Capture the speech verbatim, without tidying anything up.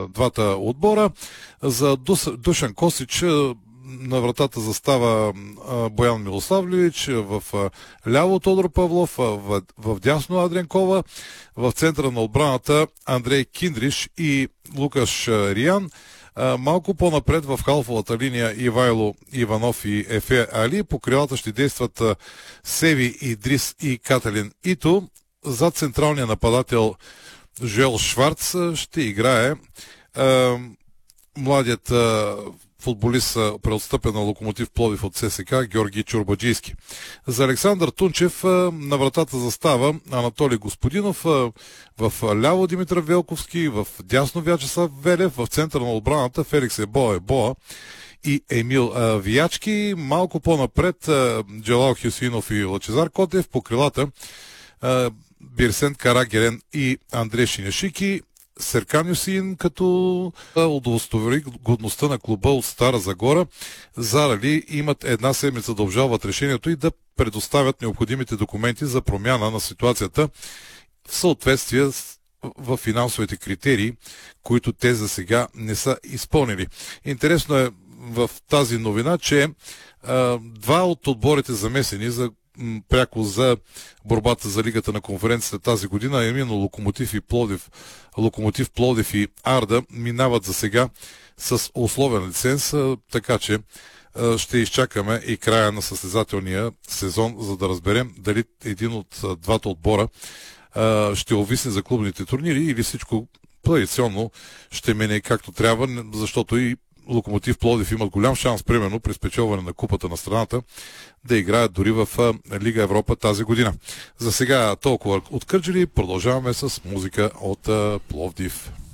двата отбора. За Душан Косич на вратата застава Боян Милославлевич, в ляво Тодор Павлов, в, в дясно Адренкова, в центъра на отбраната Андрей Киндриш и Лукаш Риян. Малко по-напред в халфовата линия Ивайло Иванов и Ефе Али. По крилата ще действат Севи Идрис и Каталин Ито. Зад централния нападател Жоел Шварц ще играе е, младият е, футболист, преотстъпен на Локомотив Пловдив от ССК, Георги Чорбаджийски. За Александър Тунчев е, на вратата застава Анатолий Господинов, е, в ляво Димитър Велковски, в дясно Вячеслав Велев, в центъра на отбраната Феликс Ебоа Ебоа и Емил е, Виячки. Малко по-напред е, Джалал Хюсинов и Лачезар Котев. По крилата е, Бирсен Карагерен и Андрей Шиняшики. Серкан Юсин като удовлетвори годността на клуба от Стара Загора. Зарали имат една седмица да обжалват решението и да предоставят необходимите документи за промяна на ситуацията в съответствие в финансовите критерии, които те за сега не са изпълнили. Интересно е в тази новина, че а, два от отборите замесени за пряко за борбата за лигата на конференцията тази година, именно Локомотив и Пловдив, Локомотив Пловдив и Арда минават за сега с условен лиценз, така че ще изчакаме и края на състезателния сезон, за да разберем дали един от двата отбора ще увисне за клубните турнири или всичко традиционно ще мине както трябва, защото и Локомотив Пловдив имат голям шанс, примерно, при спечелване на купата на страната, да играят дори в Лига Европа тази година. За сега толкова от Кърджали. Продължаваме с музика от Пловдив.